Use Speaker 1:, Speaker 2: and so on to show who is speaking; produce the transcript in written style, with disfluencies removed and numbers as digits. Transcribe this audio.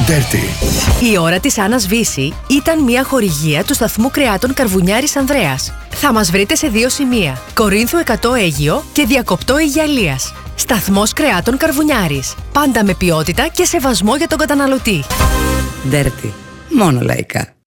Speaker 1: Dirty.
Speaker 2: Η ώρα της Άννας Βύση ήταν μια χορηγία του σταθμού κρεάτων Καρβουνιάρης Ανδρέας. Θα μας βρείτε σε 2 σημεία: Κορίνθου 100 Αίγυο και Διακοπτό Αιγιαλίας. Σταθμός κρεάτων Καρβουνιάρης. Πάντα με ποιότητα και σεβασμό για τον καταναλωτή.
Speaker 3: Dirty. Μόνο λαϊκά.